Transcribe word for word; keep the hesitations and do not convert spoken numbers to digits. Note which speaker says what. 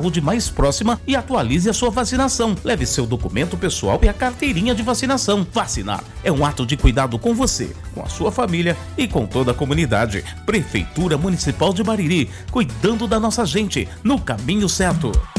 Speaker 1: saúde mais próxima e atualize a sua vacinação. Leve seu documento pessoal e a carteirinha de vacinação. Vacinar é um ato de cuidado com você, com a sua família e com toda a comunidade. Prefeitura Municipal de Bariri, cuidando da nossa gente, no caminho certo.